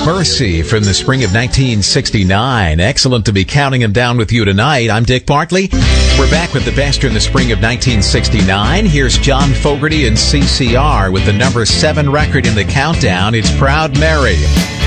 Mercy from the spring of 1969. Excellent to be counting them down with you tonight. I'm Dick Bartley. We're back with the best in the spring of 1969. Here's John Fogerty and CCR with the number 7 record in the countdown. It's Proud Mary.